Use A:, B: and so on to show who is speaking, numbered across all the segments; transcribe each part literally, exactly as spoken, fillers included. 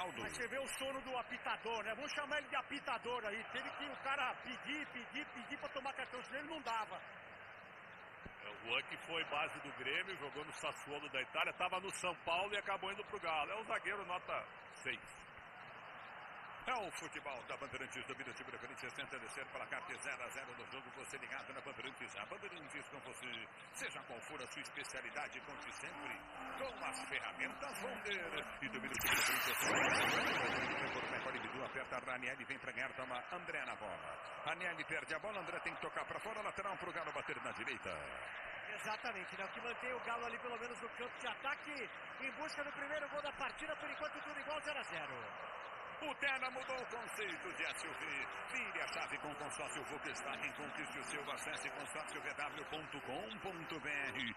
A: Ronaldo.
B: Mas você vê o sono do apitador, né? Vamos chamar ele de apitador aí. Teve que o cara pedir, pedir, pedir pra tomar cartão, senão ele não dava.
C: É, o Juan que foi base do Grêmio, jogou no Sassuolo da Itália, estava no São Paulo e acabou indo pro Galo. É um zagueiro nota seis.
A: É o futebol da Bandeirantes, domina o time do Corinthians, tenta descer para cá, zero a zero no jogo, você ligado na Bandeirantes, a Bandeirantes com você, seja qual for a sua especialidade, conte sempre com as ferramentas Wonder, e domina o time do Corinthians, recolhe Bidu, aperta, Ranieri vem para ganhar, toma André na bola, Ranieri perde a bola, André tem que tocar para fora, lateral para o Galo bater na direita.
B: Exatamente, né? O que mantém o Galo ali pelo menos no campo de ataque, em busca do primeiro gol da partida, por enquanto tudo igual, zero a zero.
A: O Terra mudou o conceito de S U V. Vire a chave com consórcio Volkswagen. Conquiste o seu. Acesse consórcio v w ponto com ponto b r.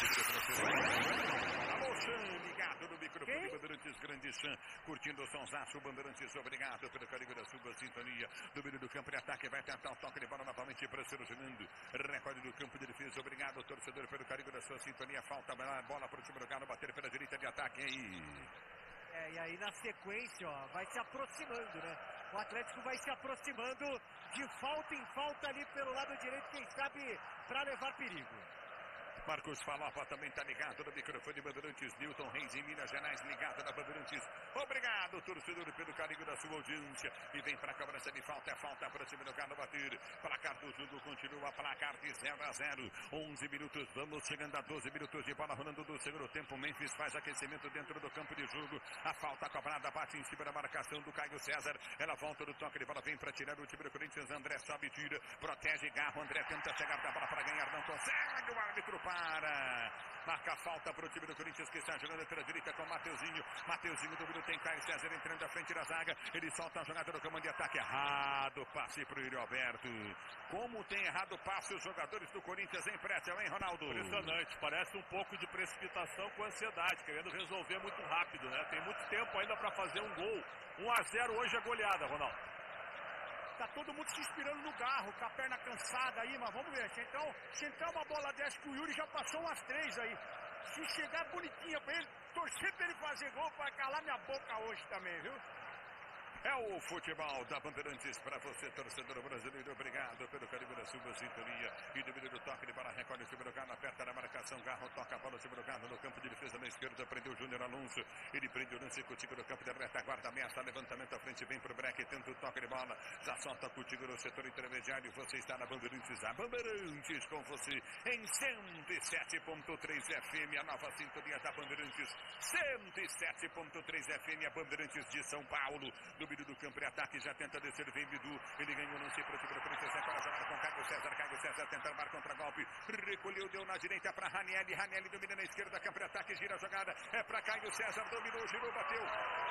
A: Alô, Chan, ligado no microfone. Bandeirantes Grande Chan, curtindo o sonsaço. Bandeirantes, obrigado pelo carinho da sua sintonia. Domínio do campo de ataque, vai tentar o toque de bola novamente para ser jogando. Recorde do campo de defesa, obrigado, torcedor, pelo carinho da sua sintonia. Falta a bola para o time do Galo bater pela direita de ataque aí.
B: É, e aí na sequência, ó, vai se aproximando, né? O Atlético vai se aproximando de falta em falta ali pelo lado direito, quem sabe, para levar perigo.
A: Marcos Falopa também está ligado no microfone Bandeirantes. Newton Reis em Minas Gerais, ligado na Bandeirantes. Obrigado, torcedor, pelo carinho da sua audiência. E vem para a cobrança de falta, é falta para cima do Galo bater. Placar do jogo continua, placar de zero a zero. onze minutos, vamos chegando a doze minutos de bola rolando do segundo tempo. Memphis faz aquecimento dentro do campo de jogo. A falta cobrada, bate em cima da marcação do Caio César. Ela volta do toque de bola, vem para tirar o time do Corinthians. André sobe, tira, protege, garro. André tenta chegar da bola para ganhar, não consegue. O árbitro para, marca a falta para o time do Corinthians que está jogando pela direita com o Mateuzinho. Mateuzinho do minuto tem Caio César entrando à frente da zaga. Ele solta a jogada no comando de ataque. Errado passe para o Yuri Alberto. Como tem errado passe os jogadores do Corinthians em Prétel, hein, Ronaldo?
C: Impressionante, parece um pouco de precipitação com ansiedade, querendo resolver muito rápido, né? Tem muito tempo ainda para fazer um gol. um a zero hoje é goleada, Ronaldo.
B: Tá todo mundo se inspirando no Garro, com a perna cansada aí, mas vamos ver. Se entrar, se entrar uma bola dessa que o Yuri já passou umas três aí. Se chegar bonitinha pra ele, torcer pra ele fazer gol, vai calar minha boca hoje também, viu?
A: É o futebol da Bandeirantes para você, torcedor brasileiro. Obrigado pelo carinho da sua sintonia. E domínio do toque de bola, recolhe o time do Galo, aperta na marcação. Garro toca a bola, o time do Galo no campo de defesa na esquerda. Prendeu o Júnior Alonso. Ele prende o lance contigo no campo de retaguarda. Ameaça, levantamento à frente, vem pro break, tenta o toque de bola. Já solta contigo no setor intermediário. Você está na Bandeirantes, a Bandeirantes com você em cento e sete ponto três F M, a nova sintonia da Bandeirantes. cento e sete ponto três F M, a Bandeirantes de São Paulo. Do do campo de ataque, já tenta descer, vem Bidu, ele ganhou o lance para o time do Corinthians, para jogar com Caio César, Caio César tenta armar contra-golpe, recolheu, deu na direita para Ranieri, Ranieri domina na esquerda, campo de ataque, gira a jogada, é para Caio César, dominou, girou, bateu.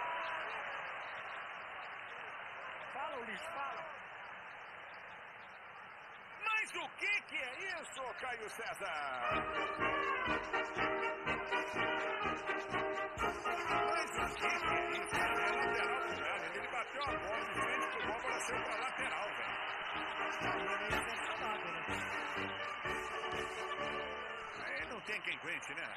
B: Fala, Ulisses, fala.
A: Mas o que que é isso, Caio César? Mas o que que é isso? É lateral do Galo, ele bateu a bola de frente pro gol, ela saiu pra lateral, velho. Aí não tem quem aguente, né?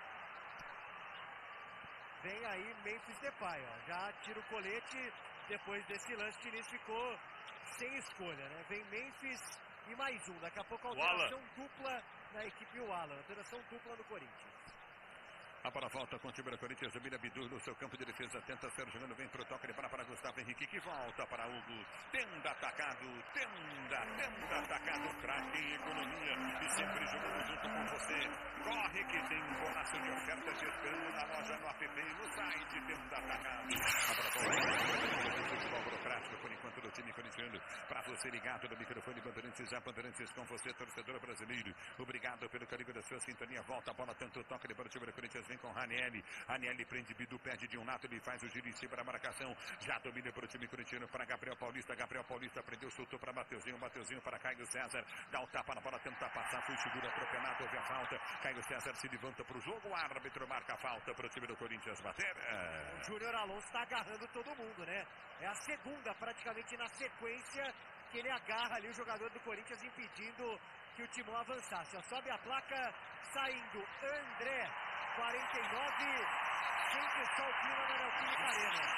B: Vem aí Memphis Depay, ó. Já tira o colete depois desse lance. Diniz ficou sem escolha, né? Vem Memphis e mais um. Daqui a pouco a alteração dupla na equipe o Alan. Alteração dupla no Corinthians.
A: A bola volta com o time do Corinthians, domina Bidu no seu campo de defesa, tenta ser jogando, vem pro toque de bola para Gustavo Henrique, que volta para Hugo, tenda atacado, tenda, tenda atacado, craque em economia, e sempre jogando junto com você. Corre que tem um bolaço de ofertas te esperando na loja, no app e no site, tenda atacado. A bola volta, futebol burocrático por enquanto do time corintiano, para você ligado no microfone Bandeirantes, a Bandeirantes com você, torcedor brasileiro. Obrigado pelo carinho da sua sintonia, volta a bola, tanto toque de bola do time do Corinthians. Vem com Ranieri, Ranieri prende Bidu, perde de um nato, ele faz o giro em cima da marcação, já domina para o time corintiano, para Gabriel Paulista, Gabriel Paulista prendeu, soltou para Mateuzinho, Mateuzinho para Caio César, dá o tapa na bola, tenta passar, foi seguro, atropelado, houve a falta, Caio César se levanta para o jogo, o árbitro marca a falta para o time do Corinthians bater. É...
B: O Júnior Alonso está agarrando todo mundo, né? É a segunda, praticamente na sequência, que ele agarra ali o jogador do Corinthians, impedindo que o Timão avançasse. Ó, sobe a placa, saindo André, quarenta e nove, sente só o clima da Neoquímica Arena.